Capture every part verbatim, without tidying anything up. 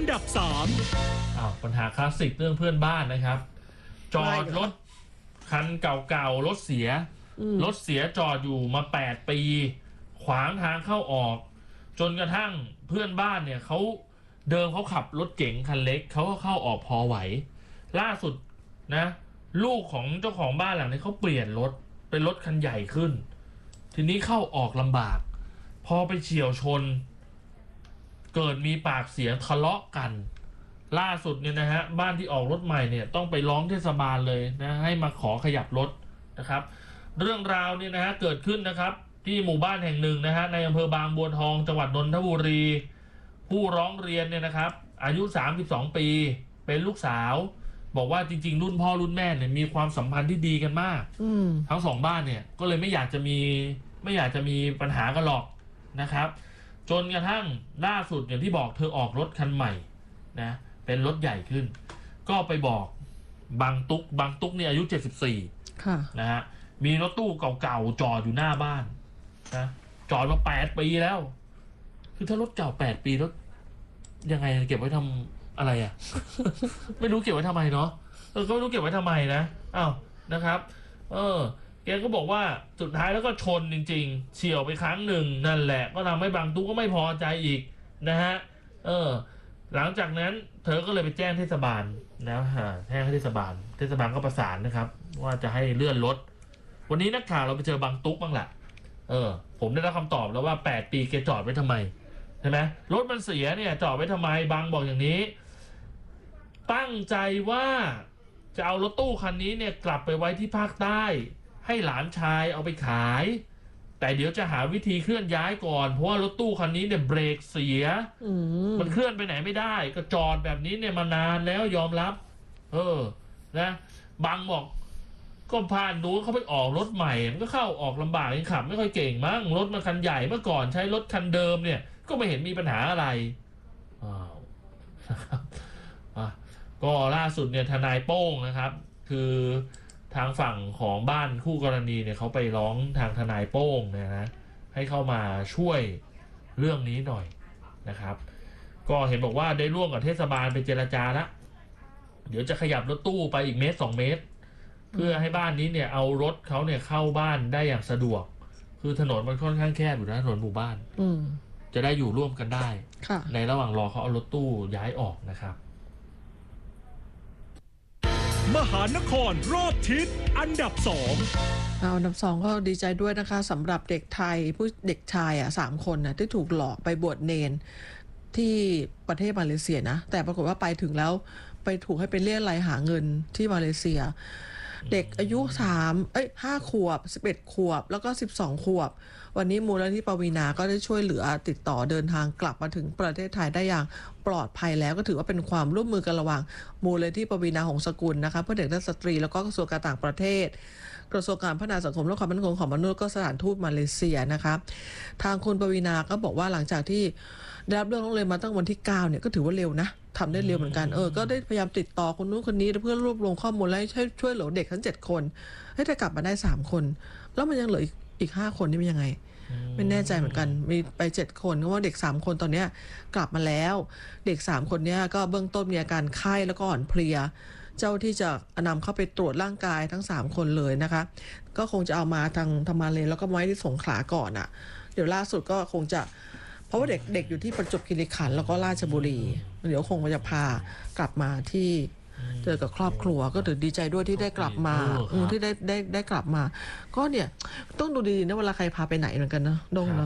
นดับสามอ้าวปัญหาคลาสสิกเรื่องเพื่อนบ้านนะครับจอดรถคันเก่าๆรถเสียรถเสียจอดอยู่มาแปดปีขวางทางเข้าออกจนกระทั่งเพื่อนบ้านเนี่ยเขาเดิมเขาขับรถเก๋งคันเล็กเขาก็เข้าออกพอไหวล่าสุดนะลูกของเจ้าของบ้านหลังนี้เขาเปลี่ยนรถเป็นรถคันใหญ่ขึ้นทีนี้เข้าออกลำบากพอไปเฉี่ยวชนเกิดมีปากเสียงทะเลาะกันล่าสุดเนี่ยนะฮะบ้านที่ออกรถใหม่เนี่ยต้องไปร้องเทศบาลเลยนะให้มาขอขยับรถนะครับเรื่องราวเนี่ยนะฮะเกิดขึ้นนะครับที่หมู่บ้านแห่งหนึ่งนะฮะในอำเภอบางบัวทองจังหวัดนนทบุรีผู้ร้องเรียนเนี่ยนะครับอายุสามสิบสองปีเป็นลูกสาวบอกว่าจริงๆรุ่นพ่อรุ่นแม่เนี่ยมีความสัมพันธ์ที่ดีกันมากทั้งสองบ้านเนี่ยก็เลยไม่อยากจะมีไม่อยากจะมีปัญหากันหรอกนะครับจนกระทั่งล่าสุดอย่างที่บอกเธอออกรถคันใหม่นะเป็นรถใหญ่ขึ้นก็ไปบอกบางตุ๊กบางตุ๊กเนี่ยอายุเจ็ดสิบสี่นะฮะมีรถตู้เก่าๆจอดอยู่หน้าบ้านนะจอดมาแปดปีแล้วคือถ้ารถเก่าแปดปีรถยังไงเก็บไว้ทำอะไรอ่ะ ไม่รู้เก็บไว้ทำไมเนาะเออก็ไม่รู้เก็บไว้ทำไมนะอ้าวนะครับเออแกก็บอกว่าสุดท้ายแล้วก็ชนจริงๆเฉี่ยวไปครั้งหนึ่งนั่นแหละก็ทำให้บางตุ๊กก็ไม่พอใจอีกนะฮะเออหลังจากนั้นเธอก็เลยไปแจ้งเทศบาลนะฮะแจ้งเทศบาลเทศบาลก็ประสานนะครับว่าจะให้เลื่อนรถวันนี้นักข่าวเราไปเจอบางตุ๊กบ้างแหละเออผมได้รับคำตอบแล้วว่าแปดปีแกจอดไว้ทำไมใช่ไหมรถมันเสียเนี่ยจอดไว้ทำไมบางบอกอย่างนี้ตั้งใจว่าจะเอารถตู้คันนี้เนี่ยกลับไปไว้ที่ภาคใต้ให้หลานชายเอาไปขายแต่เดี๋ยวจะหาวิธีเคลื่อนย้ายก่อนเพราะว่ารถตู้คันนี้เนี่ยเบรกเสียมันเคลื่อนไปไหนไม่ได้ก็จอดแบบนี้เนี่ยมานานแล้วยอมรับเออนะบางบอกก็ผ่านดูเขาไปออกรถใหม่มันก็เข้าออกลำบากยังขับไม่ค่อยเก่งมั้งรถมันคันใหญ่เมื่อก่อนใช้รถคันเดิมเนี่ยก็ไม่เห็นมีปัญหาอะไรอ้าวนะครับอ่ะก็ล่าสุดเนี่ยทนายโป้งนะครับคือทางฝั่งของบ้านคู่กรณีเนี่ยเขาไปร้องทางทนายโป้งเนี่ยนะให้เข้ามาช่วยเรื่องนี้หน่อยนะครับก็เห็นบอกว่าได้ร่วมกับเทศบาลไปเจรจาแล้วเดี๋ยวจะขยับรถตู้ไปอีกเมตรสองเมตรเพื่อให้บ้านนี้เนี่ยเอารถเขาเนี่ยเข้าบ้านได้อย่างสะดวกคือถนนมันค่อนข้างแคบอยู่นะถนนหมู่บ้านจะได้อยู่ร่วมกันได้ในระหว่างรอเขาเอารถตู้ย้ายออกนะครับมหานครรอบทิศอันดับสองเอาอันดับสองก็ดีใจด้วยนะคะสำหรับเด็กไทยผู้เด็กชายอ่ะสามคนนะที่ถูกหลอกไปบวชเนนที่ประเทศมาเลเซียนะแต่ปรากฏว่าไปถึงแล้วไปถูกให้ไปเรียกรายหาเงินที่มาเลเซียเด็กอายุสามเอ้ยห้าขวบสิบเอ็ดขวบแล้วก็สิบสองขวบวันนี้มูลนิธิปวีณาก็ได้ช่วยเหลือติดต่อเดินทางกลับมาถึงประเทศไทยได้อย่างปลอดภัยแล้วก็ถือว่าเป็นความร่วมมือกันระหว่างมูลนิธิปวีณาหงส์สกุลนะคะเพื่อเด็กและสตรีแล้วก็กระทรวงการต่างประเทศกระทรวงการพัฒนาสังคมและความมั่นคงของมนุษย์ก็สถานทูตมาเลเซียนะคะทางคุณปวีณาก็บอกว่าหลังจากที่ได้รับเรื่องร้องเรียนมาตั้งวันที่เก้าเนี่ยก็ถือว่าเร็วนะทำได้เร็วเหมือนกันเออก็ได้พยายามติดต่อคนนู้นคนนี้เพื่อรวบรวมข้อมูลและให้ช่วยเหลือเด็กทั้งเจ็ดคนให้ได้กลับมาได้สามคนแล้วมันยังเหลืออีกห้าคนนี่เป็นยังไงไม่แน่ใจเหมือนกันมีไปเจ็ดคนเพราะว่าเด็กสามคนตอนนี้กลับมาแล้วเด็กสามคนนี้ก็เบื้องต้นมีอาการไข้แล้วก็อ่อนเพลียเจ้าที่จะนำเข้าไปตรวจร่างกายทั้งสามคนเลยนะคะก็คงจะเอามาทางธรรมาเลแล้วก็ไว้ที่สงขลาก่อนอ่ะเดี๋ยวล่าสุดก็คงจะเพราะว่าเด็กเด็กอยู่ที่ประจวบคีรีขันธ์แล้วก็ราชบุรีเดี๋ยวคงจะพากลับมาที่เจอกับครอบครัวก็ถือดีใจด้วยที่ได้กลับมาที่ได้ได้ได้กลับมาก็เนี่ยต้องดูดีๆนะเวลาใครพาไปไหนเหมือนกันนะดงนะ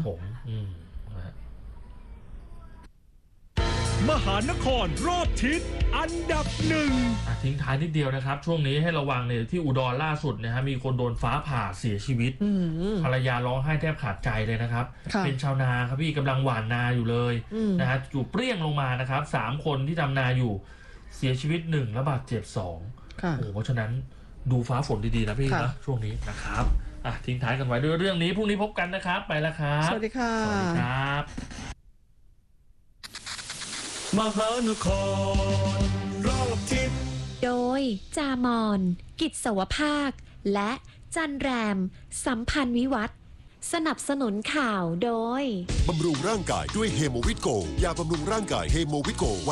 มหานครรอบทิศอันดับหนึ่งทิ้งท้ายนิดเดียวนะครับช่วงนี้ให้ระวังเนี่ยที่อุดรล่าสุดนะฮะมีคนโดนฟ้าผ่าเสียชีวิตภรรยาร้องไห้แทบขาดใจเลยนะครับเป็นชาวนาครับพี่กำลังหว่านนาอยู่เลยนะฮะอยู่เปรี้ยงลงมานะครับสามคนที่ทำนาอยู่เสียชีวิตหนึ่งและบาดเจ็บสองโอ้เพราะฉะนั้นดูฟ้าฝนดีๆนะพี่นะช่วงนี้นะครับอ่ะทิ้งท้ายกันไว้ด้วยเรื่องนี้พรุ่งนี้พบกันนะครับไปแล้วครับสวัสดีค่ะสวัสดีครับมหานครรอบทิศโดยจามอนกิจสวภาคและจันแรมสัมพันธ์วิวัฒน์สนับสนุนข่าวโดยบำรุงร่างกายด้วยเฮโมวิตโกยาบำรุงร่างกายเฮโมวิตโก